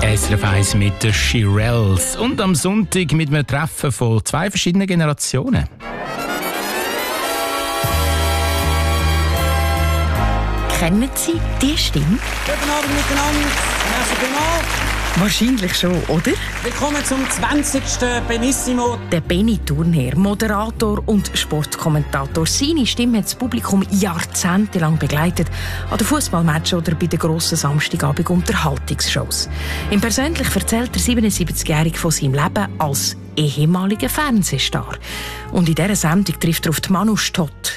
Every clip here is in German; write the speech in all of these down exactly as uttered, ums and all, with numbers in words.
S R F eins mit den Shirelles und am Sonntag mit einem Treffen von zwei verschiedenen Generationen. Kennen Sie die Stimme? Guten Abend miteinander. Merci vielmals. Wahrscheinlich schon, oder? Willkommen zum zwanzigsten Benissimo. Der Benny Thurnherr, Moderator und Sportkommentator. Seine Stimme hat das Publikum jahrzehntelang begleitet. An den Fußballmatchen oder bei den grossen Samstagabend-Unterhaltungsshows. Im Persönlich erzählt der siebenundsiebzigjährige von seinem Leben als ehemaliger Fernsehstar. Und in dieser Sendung trifft er auf die Manu Stott.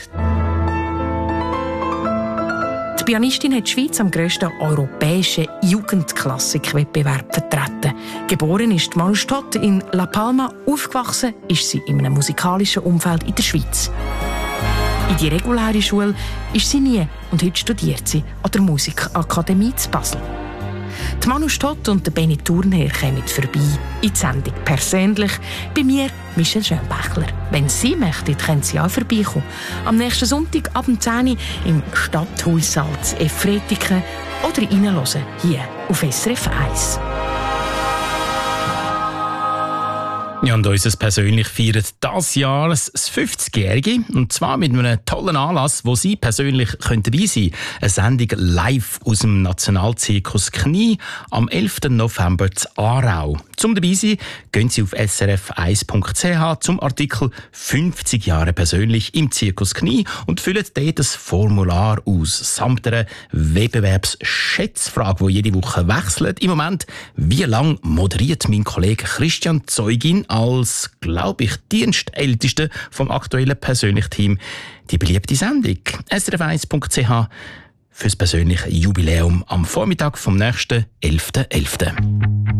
Die Pianistin hat die Schweiz am grössten europäischen Jugendklassikwettbewerb vertreten. Geboren ist Manu Stott in La Palma, aufgewachsen ist sie in einem musikalischen Umfeld in der Schweiz. In die reguläre Schule ist sie nie und heute studiert sie an der Musikakademie zu Basel. Die Manu Stott und der Benny Thurnherr kommen vorbei in die Sendung persönlich. Bei mir Michel Schönbächler. Wenn Sie möchten, können Sie auch vorbeikommen. Am nächsten Sonntag ab zehn Uhr im Stadthaussaal zu Efretiken oder reinhören hier auf S R F eins. Ja, und unser persönlich feiert dieses Jahr das fünfzigjährige. Und zwar mit einem tollen Anlass, wo Sie persönlich dabei sein können. Eine Sendung live aus dem Nationalzirkus Knie am elften November zu Aarau. Zum dabei sein, gehen Sie auf s r f eins punkt c h zum Artikel fünfzig Jahre persönlich im Zirkus Knie und füllen dort das Formular aus, samt einer Wettbewerbsschätzfrage, die jede Woche wechselt. Im Moment, wie lange moderiert mein Kollege Christian Zeugin als, glaube ich, Dienstälteste vom aktuellen persönlichen Team die beliebte Sendung. s r f eins punkt c h für das persönliche Jubiläum am Vormittag vom nächsten elften elften